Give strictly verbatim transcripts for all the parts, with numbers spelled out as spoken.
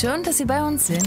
Schön, dass Sie bei uns sind.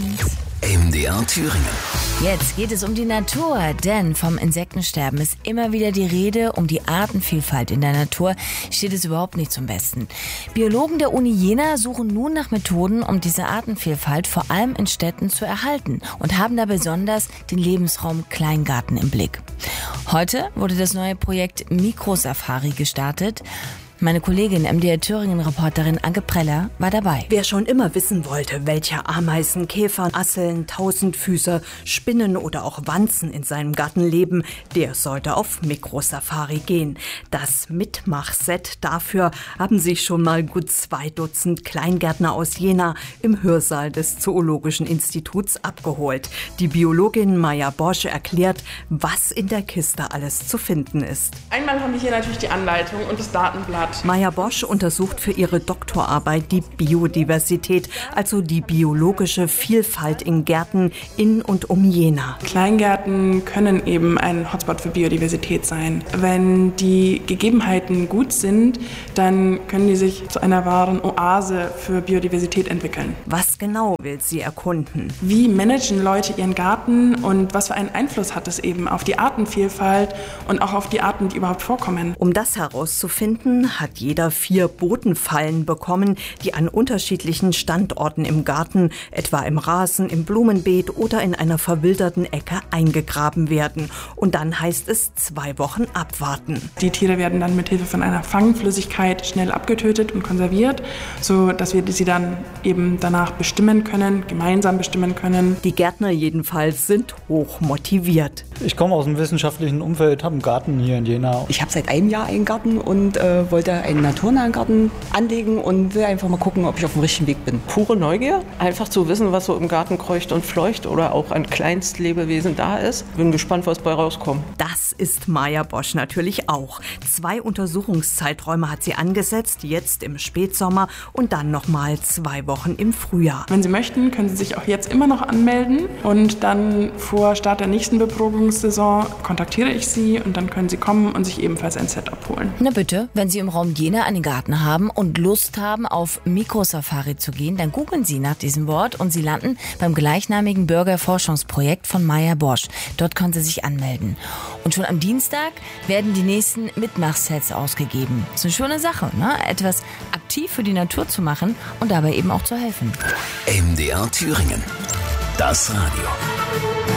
M D R Thüringen. Jetzt geht es um die Natur, denn vom Insektensterben ist immer wieder die Rede. Um die Artenvielfalt in der Natur steht es überhaupt nicht zum Besten. Biologen der Uni Jena suchen nun nach Methoden, um diese Artenvielfalt vor allem in Städten zu erhalten und haben da besonders den Lebensraum Kleingarten im Blick. Heute wurde das neue Projekt Mikrosafari gestartet. Meine Kollegin, M D R Thüringen-Reporterin Anke Preller, war dabei. Wer schon immer wissen wollte, welche Ameisen, Käfer, Asseln, Tausendfüßer, Spinnen oder auch Wanzen in seinem Garten leben, der sollte auf Mikrosafari gehen. Das Mitmachset dafür haben sich schon mal gut zwei Dutzend Kleingärtner aus Jena im Hörsaal des Zoologischen Instituts abgeholt. Die Biologin Maja Bosch erklärt, was in der Kiste alles zu finden ist. Einmal haben wir hier natürlich die Anleitung und das Datenblatt. Maja Bosch untersucht für ihre Doktorarbeit die Biodiversität, also die biologische Vielfalt in Gärten in und um Jena. Kleingärten können eben ein Hotspot für Biodiversität sein. Wenn die Gegebenheiten gut sind, dann können die sich zu einer wahren Oase für Biodiversität entwickeln. Was genau will sie erkunden? Wie managen Leute ihren Garten und was für einen Einfluss hat es eben auf die Artenvielfalt und auch auf die Arten, die überhaupt vorkommen? Um das herauszufinden, hat jeder vier Bodenfallen bekommen, die an unterschiedlichen Standorten im Garten, etwa im Rasen, im Blumenbeet oder in einer verwilderten Ecke eingegraben werden. Und dann heißt es zwei Wochen abwarten. Die Tiere werden dann mit Hilfe von einer Fangflüssigkeit schnell abgetötet und konserviert, so dass wir sie dann eben danach bestimmen können, gemeinsam bestimmen können. Die Gärtner jedenfalls sind hoch motiviert. Ich komme aus dem wissenschaftlichen Umfeld, habe einen Garten hier in Jena. Ich habe seit einem Jahr einen Garten und äh, wollte einen naturnahen Garten anlegen und will einfach mal gucken, ob ich auf dem richtigen Weg bin. Pure Neugier, einfach zu wissen, was so im Garten kreucht und fleucht oder auch an Kleinstlebewesen da ist. Bin gespannt, was bei rauskommt. Das ist Maja Bosch natürlich auch. Zwei Untersuchungszeiträume hat sie angesetzt, jetzt im Spätsommer und dann nochmal zwei Wochen im Frühjahr. Wenn Sie möchten, können Sie sich auch jetzt immer noch anmelden und dann vor Start der nächsten Beprobungssaison kontaktiere ich Sie und dann können Sie kommen und sich ebenfalls ein Set abholen. Na bitte, wenn Sie im Raum Jena einen Garten haben und Lust haben, auf Mikrosafari zu gehen, dann googeln Sie nach diesem Wort und Sie landen beim gleichnamigen Bürgerforschungsprojekt von Maja Bosch. Dort können Sie sich anmelden. Und schon am Dienstag werden die nächsten Mitmachsets ausgegeben. Das ist eine schöne Sache, ne? Etwas aktiv für die Natur zu machen und dabei eben auch zu helfen. M D R Thüringen. Das Radio.